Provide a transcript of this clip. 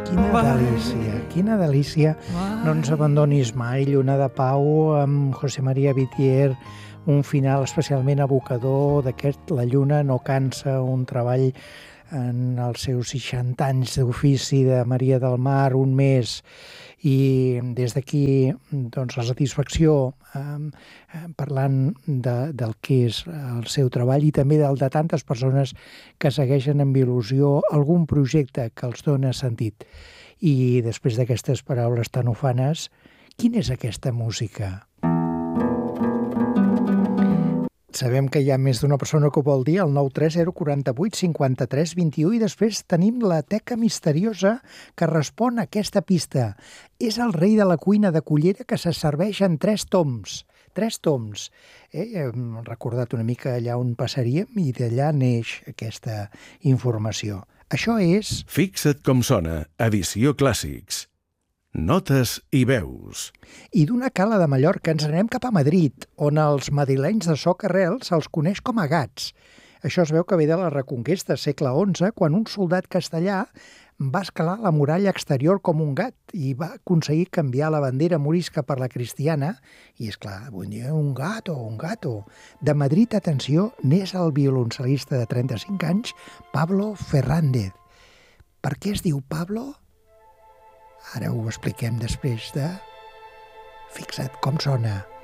Quina delícia. No ens abandonis mai, Lluna de Pau, amb José María Vitier, un final especialment evocador d'aquest La Lluna no cansa, un treball en els seus 60 anys d'ofici de Maria del Mar, un mes, i des d'aquí doncs, la satisfacció parlant del que és el seu treball i també del de tantes persones que segueixen amb il·lusió algun projecte que els dona sentit. I després d'aquestes paraules tan ufanes, quina és aquesta música? Sabem que hi ha més d'una persona que ho vol dir, el 93048 53 21, i després tenim la teca misteriosa que respon a aquesta pista. És el rei de la cuina de Cullera que se serveix en 3 toms. 3 toms. Hem recordat una mica allà on passaríem i d'allà neix aquesta informació. Això és... Fixa't com sona, edició Clàssics. Notes i veus. I d'una cala de Mallorca ens anem cap a Madrid, on els madrilenys de Socarrel se'ls coneix com a gats. Això es veu que ve de la Reconquesta, segle XI, quan un soldat castellà va escalar la muralla exterior com un gat i va aconseguir canviar la bandera morisca per la cristiana. I, és clar, avui dia, un gato. De Madrid, atenció, n'és el violoncel·lista de 35 anys, Pablo Fernández. Per què es diu Pablo? Ara ho expliquem després de... Fixa't com sona.